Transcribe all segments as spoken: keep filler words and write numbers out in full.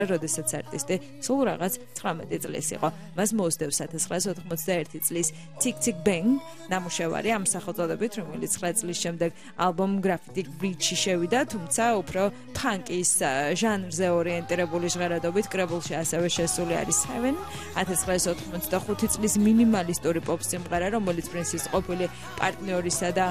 როდესაც არტისტი სულ რაღაც ცხრამეტი წლის იყო. მას მოუსდევს ათას ცხრაას ოთხმოცდაერთი წლის Tick Tick Bang ნამუშევარი ამ სახელწოდებით, რომელიც ცხრა წლის შემდეგ ალბომ Graffiti Bridge-ში შევიდა, თუმცა უფრო ფანკის ჟანრზე ორიენტირებული ჟღერადობით კრებულში ასევე შესული არის Seven ათას ცხრაას ოთხმოცდახუთი წლის მინიმალისტური პოპ სიმღერა, რომელიც პრინსის ყოფილი პარტნიორისა და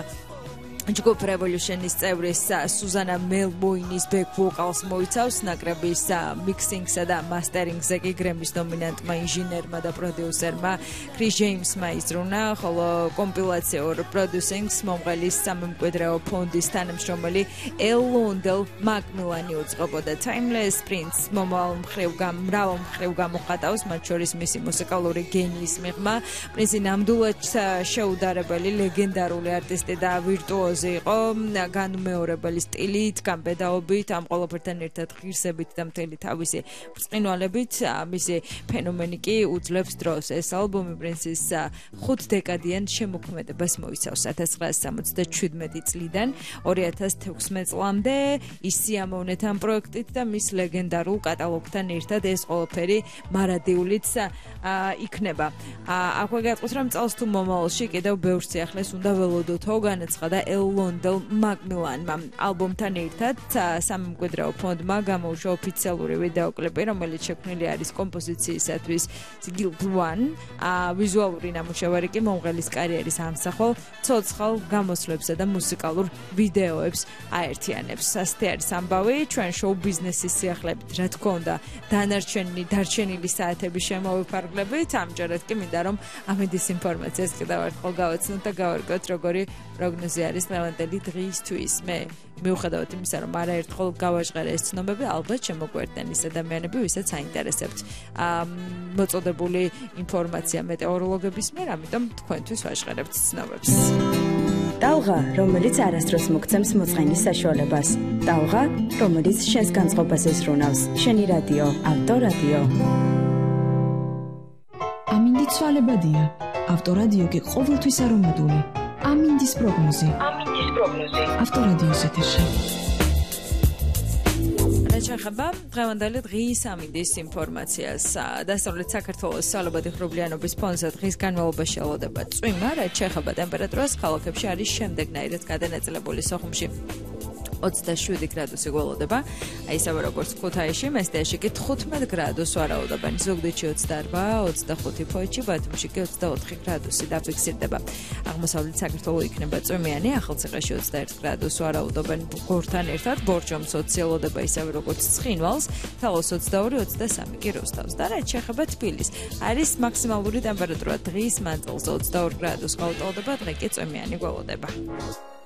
ჯგუფ Revolution-ის წევრის სუზანა მელბოინის back vocals მოიცავს, ნაკრების mixing-სა და mastering-ზე კი გრემის ნომინანტმა ინჟინერმა და პროდიუსერმა Chris James-მა იზრუნა, ხოლო კომპილაციურ პროდიუსინგს მომღერლის სამემკვიდრეო ფონდის თანამშრომელი El Londel Macmillan-ი უწყობოდა. Timeless Prince მომავალ მხრივ მრავალ მხრივ გამოხატავს, მათ შორის მისი მუსიკალური გენიის მიღმა. პრინსი ნამდვილად შეუდარებელი ლეგენდარული არტისტი და ვირტუოზი იყო, განუმეორებელი სტილით, გამბედაობით, ამ ყველაფერთან ერთად ღირსებით და მთელი თავისი ბრწყინვალებით მისი ფენომენი კი უძლებს დროს. ეს ალბომი პრინსის ხუთ დეკადიან შემოქმედებას მოიცავს ათას ცხრაას სამოცდაშვიდმეტი წლიდან ორი ათას თექვსმეტ წლამდე. ის სიამოვნეთ ამ პროექტით და მის ლეგენდარულ კატალოგთან ერთად ეს ყველაფერი მარადიულიც იქნება. აქვე გეტყვით, რომ წელს თუ მომავალში კიდევ ბევრ სიახლეს უნდა ველოდოთო, განაცხადა El Londel Macmillan-მა. ალბომთან ერთად სამემკვიდრეო ფონდმა გამოუშვა ოფიციალური ვიდეოკლიპი, რომელიც შექმნილი არის კომპოზიციისათვის Guild One. ვიზუალური ნამუშევარი კი მომღერლის კარიერის ამსახველ ცოცხალ გამოსვლებსა და მუსიკალურ ვიდეოებს აერთიანებს. ასეთი არის ამბავი ჩვენ შოუ ბიზნესის სიახლეებით. რა თქმა უნდა, დანარჩენი დარჩენილი საათები შემოვიფარგლებით. ამჯერად კი მინდა რომ ამედის ინფორმაციას კიდევ ერთხელ გავაცნოთ და გავარკვევთ, როგორი პროგნოზი არის ლევანდელი დღისთვის. მე მიუხედავად იმისა, რომ არაერთხელ გავაჟღერე ეს ცნობები, ალბათ შემოგვერდნენ ის ადამიანები, ვისაც აინტერესებთ მოწოდებული ინფორმაცია მეტეოროლოგების მიერ, ამიტომ თქვენთვის ვაჟღერებთ ცნობებს. ტალღა, რომელიც არასდროს მოგცემს მოწყენის საშუალებას. ტალღა, რომელიც შენს განწყობას ეზრუნავს. შენი რადიო, ავტორადიო. ამინდი ცვალებადია. ავტორადიო კი ყოველთვის არომატული. ამინდის პროგნოზი. ამინდის პროგნოზი. ავტორადიოს ეთერში. ჩახება დღევანდელი დღის ამინდის ინფორმაციას. დასავლეთ საქართველოს სწავლებადი ღრუბლიანობის ფონზე დღის განმავლობაში ელოდება წვიმა, რაც შეეხება ტემპერატურას ქალაქებში არის შემდეგნაირად გადანაწილებული. სოხუმში ოცდაშვიდი გრადუსი გველოდება, აი ისევე როგორც ქუთაისში, მესტიაში კი თხუთმეტ გრადუსს ვარაუდობენ, ზუგდიდში ოცდაარბა, ოცდახუთი ფოთში, ბათუმში კი ოცდაოთხი გრადუსი დაფიქსირდება. აღმოსავლეთ საქართველოს იქნება წვიმიანი, ახალციხეში ოცდაერთი გრადუსს ვარაუდობენ გორთან ერთად, ბორჯომს ოცი ელოდება ისევე როგორც ცხინვალს, თალოს ოცდაორი ოცდასამი კი როსტავს. და რაც შეეხება თბილისს, არის მაქსიმალური ტემპერატურა დღის მანძილზე ოცდაორი გრადუსს გაუტოლდება, დღე კი წვიმიანი გველოდება.